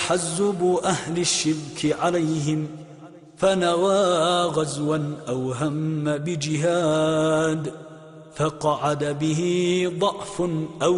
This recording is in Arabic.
تحزب أهل الشرك عليهم، فنوى غزوا أو هم بجهاد، فقعد به ضعف أو